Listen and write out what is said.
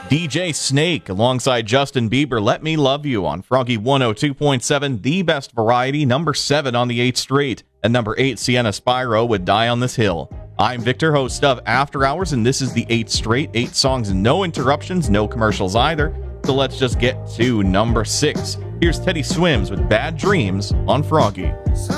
DJ Snake alongside Justin Bieber, Let Me Love You on Froggy 102.7, the best variety, number 7 on the 8th straight. At number 8, Sienna Spyro with Die on This Hill. I'm Victor, host of After Hours, and this is the 8th straight, 8 songs, no interruptions, no commercials either. So let's just get to number 6. Here's Teddy Swims with Bad Dreams on Froggy. So